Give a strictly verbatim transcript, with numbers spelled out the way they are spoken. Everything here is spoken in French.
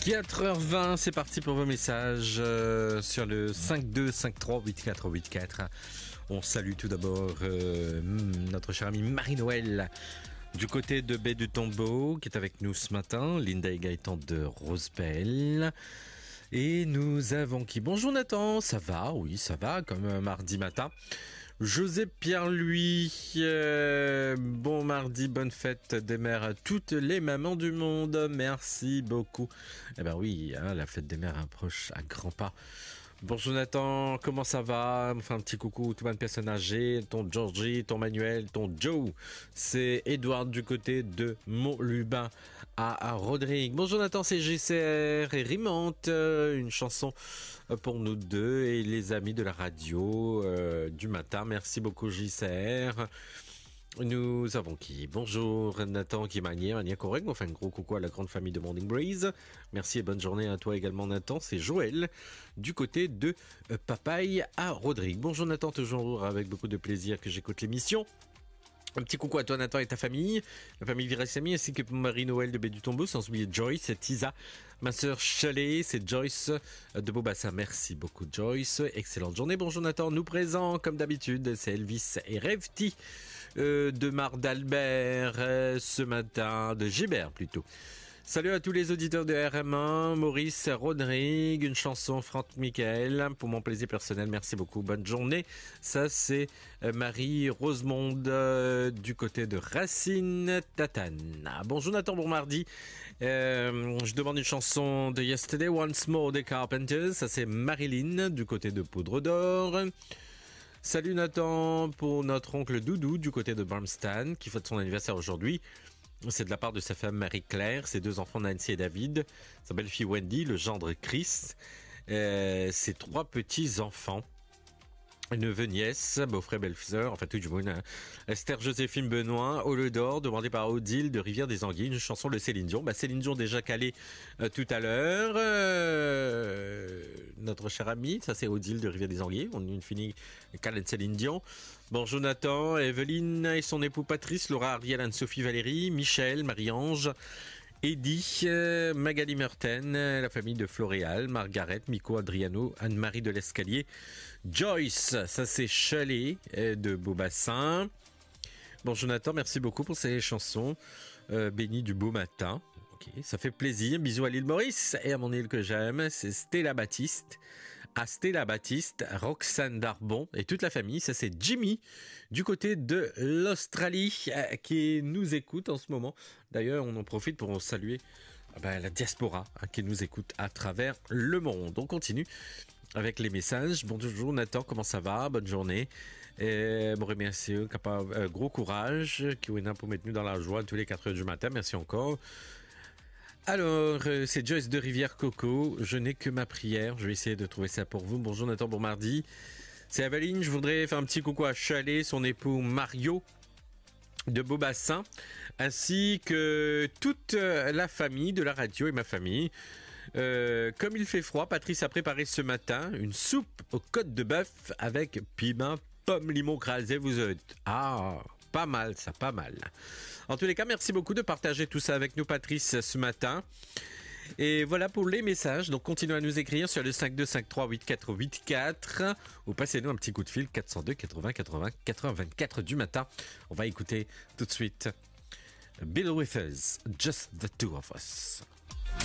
quatre heures vingt, c'est parti pour vos messages euh, sur le cinq deux cinq trois huit quatre huit quatre. On salue tout d'abord euh, notre chère amie Marie-Noël du côté de Baie du Tombeau qui est avec nous ce matin, Linda et Gaëtan de Rosebelle. Et nous avons qui? Bonjour Nathan, ça va? Oui, ça va, comme un mardi matin. José Pierre-Louis, euh, bon mardi, bonne fête des mères à toutes les mamans du monde, merci beaucoup. Eh ben oui, hein, la fête des mères approche à grands pas. Bonjour Nathan, comment ça va? Enfin, un petit coucou, tout le personne âgée, ton Georgie, ton Manuel, ton Joe. C'est Edouard du côté de Montlubin à, à Rodrigue. Bonjour Nathan, c'est G C R et Rimante, euh, une chanson pour nous deux et les amis de la radio euh, du matin. Merci beaucoup J C R. Nous avons qui? Bonjour Nathan qui manière, manière correct. On fait un gros coucou à la grande famille de Morning Breeze. Merci et bonne journée à toi également Nathan. C'est Joël du côté de euh, Papaye à Rodrigue. Bonjour Nathan, toujours avec beaucoup de plaisir que j'écoute l'émission. Un petit coucou à toi Nathan et ta famille, la famille Virasami ainsi que Marie-Noël de Baie du Tombeau, sans oublier Joyce et Tisa, ma sœur Chalet, c'est Joyce de Beaubassin. Merci beaucoup Joyce, excellente journée. Bonjour Nathan, nous présents comme d'habitude, c'est Elvis et Revti euh, de Mar d'Albert euh, ce matin, de Gébert plutôt. Salut à tous les auditeurs de R M un, Maurice, Rodrigue, une chanson Franck Michael, pour mon plaisir personnel, merci beaucoup, bonne journée. Ça c'est Marie Rosemonde euh, du côté de Racine Tatane. Ah, bonjour Nathan, bon mardi. Euh, je demande une chanson de Yesterday Once More des Carpenters, ça c'est Marilyn du côté de Poudre d'Or. Salut Nathan pour notre oncle Doudou du côté de Barmstan qui fête son anniversaire aujourd'hui. C'est de la part de sa femme Marie-Claire, ses deux enfants Nancy et David, sa belle-fille Wendy, le gendre Chris, euh, ses trois petits-enfants, neveu, nièce, beau-frère, belle-sœur, enfin tout du monde, hein. Esther Joséphine Benoît, Au d'Or, demandé par Odile de Rivière des Anguilles, une chanson de Céline Dion. Bah, Céline Dion déjà calée euh, tout à l'heure. Euh, notre cher ami, ça c'est Odile de Rivière des Anguilles, on a une finie calée de Céline Dion. Bonjour Nathan, Evelyne et son époux Patrice, Laura, Ariel, Anne-Sophie, Valérie, Michel, Marie-Ange, Eddie, euh, Magali Merten, la famille de Floréal, Margaret, Miko, Adriano, Anne-Marie de l'Escalier, Joyce, ça c'est Chalet euh, de Beaubassin. Bonjour Nathan, merci beaucoup pour ces chansons, euh, béni du beau matin. Ok, ça fait plaisir. Bisous à l'île Maurice et à mon île que j'aime, c'est Stella Baptiste. À Stella Baptiste, Roxane Darbon et toute la famille. Ça, c'est Jimmy du côté de l'Australie euh, qui nous écoute en ce moment. D'ailleurs, on en profite pour saluer euh, ben, la diaspora hein, qui nous écoute à travers le monde. On continue avec les messages. Bonjour Nathan, comment ça va? Bonne journée. Et, bon, merci, capable, euh, gros courage qui est pour mettre nous dans la joie tous les quatre heures du matin. Merci encore. Alors, euh, c'est Joyce de Rivière-Coco. Je n'ai que ma prière. Je vais essayer de trouver ça pour vous. Bonjour Nathan, bon mardi. C'est Aveline. Je voudrais faire un petit coucou à Chalet, son époux Mario de Beaubassin, ainsi que toute la famille de la radio et ma famille. Euh, comme il fait froid, Patrice a préparé ce matin une soupe aux côtes de bœuf avec piment, pomme, limon crasé. Vous êtes... Ah, pas mal ça, pas mal. En tous les cas, merci beaucoup de partager tout ça avec nous, Patrice, ce matin. Et voilà pour les messages. Donc, continuez à nous écrire sur le cinq deux cinq trois huit quatre huit quatre ou passez-nous un petit coup de fil quatre zéro deux quatre-vingts quatre-vingts quatre-vingts vingt-quatre du matin. On va écouter tout de suite Bill Withers, Just the Two of Us.